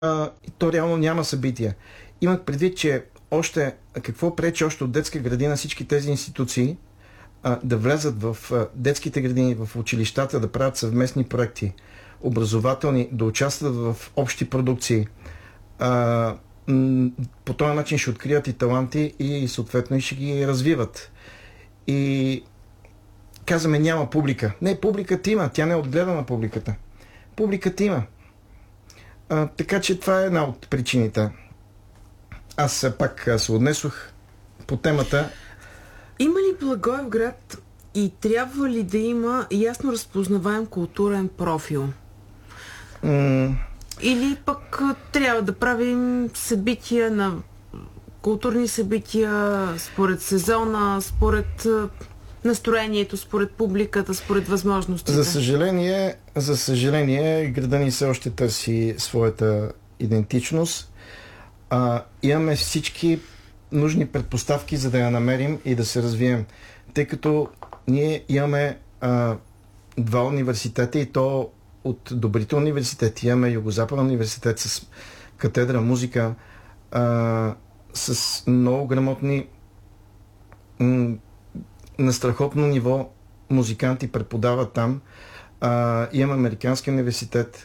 то реално няма събития. Имах предвид, че какво пречи още от детска градина всички тези институции да влезат в детските градини, в училищата, да правят съвместни проекти, образователни, да участват в общи продукции. По този начин ще открият и таланти и съответно и ще ги развиват. И казваме, няма публика. Не, публиката има, тя не е отгледана публиката. Публиката има. Така че това е една от причините. Аз пак се отнесох по темата. Има ли Благоевград и трябва ли да има ясно разпознаваем културен профил? Или пък трябва да правим културни събития според сезона, според настроението, според публиката, според възможностите? За съжаление, града ни все още търси своята идентичност. Имаме всички нужни предпоставки, за да я намерим и да се развием. Тъй като ние имаме два университета, и то от добрите университети. Имаме Югозападен университет с катедра музика, с много грамотни на страхотно ниво музиканти преподават там. Имаме Американски университет.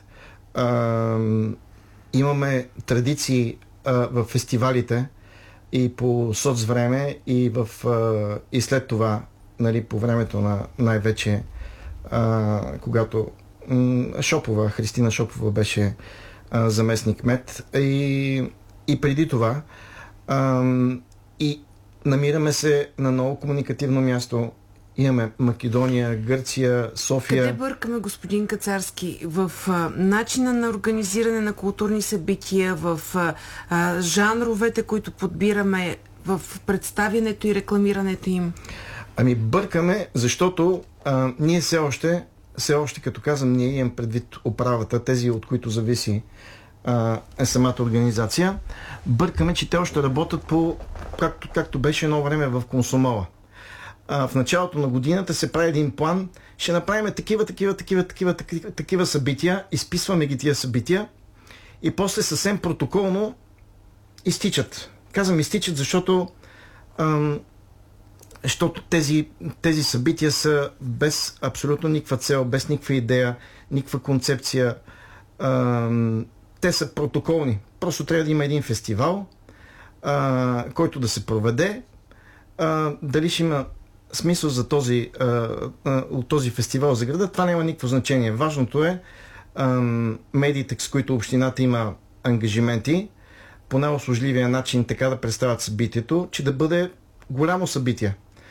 Имаме традиции в фестивалите и по соцвреме, и след това, нали, по времето на най-вече когато Христина Шопова беше заместник кмет, и преди това. И намираме се на много комуникативно място. Имаме Македония, Гърция, София. Къде бъркаме, господин Кацарски? В начина на организиране на културни събития, в жанровете, които подбираме, в представянето и рекламирането им? Бъркаме, защото ние все още, като казвам, ние имам предвид управата, тези, от които зависи самата организация. Бъркаме, че те още работят както беше едно време в Комсомола. В началото на годината се прави един план, ще направим такива събития, изписваме ги тия събития и после съвсем протоколно изтичат. Казвам изтичат, защото тези събития са без абсолютно никаква цел, без никаква идея, никаква концепция. Те са протоколни. Просто трябва да има един фестивал, който да се проведе. Дали ще има смисъл за този фестивал за града, това няма никакво значение. Важното е медиите, с които общината има ангажименти, по най-услужливия начин така да представят събитието, че да бъде голямо събитие.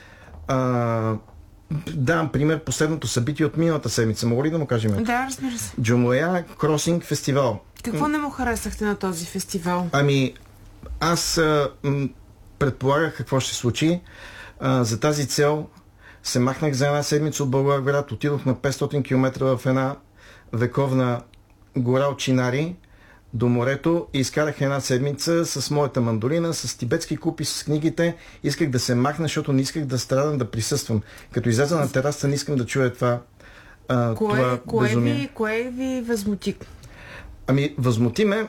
Давам пример, последното събитие от миналата седмица. Мога ли да му кажем? Да, разбира се. Джумлея Кросинг фестивал. Какво не му харесахте на този фестивал? Аз предполагах какво ще случи. За тази цел се махнах за една седмица от Благоевград, отидох на 500 км в една вековна гора от Чинари до морето и изкарах една седмица с моята мандолина, с тибетски купи, с книгите. Исках да се махна, защото не исках да страдам, да присъствам. Като изляза на тераса, не искам да чуя това безумие. Кое ви възмути? Възмути ме.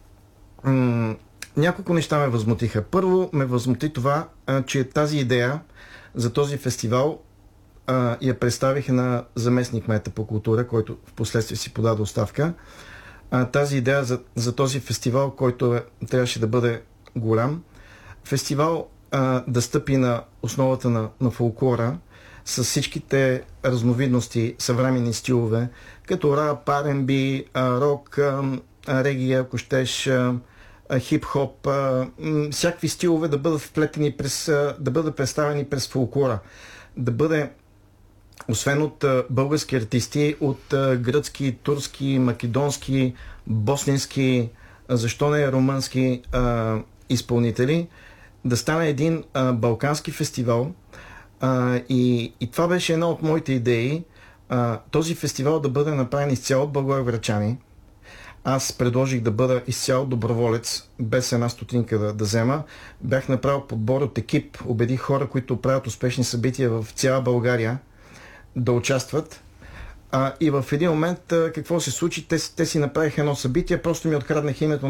Няколко неща ме възмутиха. Първо ме възмути това, че тази идея за този фестивал я представих на заместник кмета по култура, който в последствие си подаде оставка. Тази идея за този фестивал, който трябваше да бъде голям. Фестивал да стъпи на основата на фолклора, с всичките разновидности, съвременни стилове, като рап, R&B, рок, регия, ако щеш, хип-хоп, всякакви стилове да бъдат вплетени да бъдат представени през фолклора. Да бъде, освен от български артисти, от гръцки, турски, македонски, босненски, защо не румънски изпълнители, да стане един балкански фестивал. И това беше една от моите идеи. Този фестивал да бъде направен изцяло от благоевградчани. Аз предложих да бъда изцяло доброволец, без една стотинка да взема. Бях направил подбор от екип, убедих хора, които правят успешни събития в цяла България, да участват. И в един момент какво се случи? Те си направиха едно събитие, просто ми откраднаха името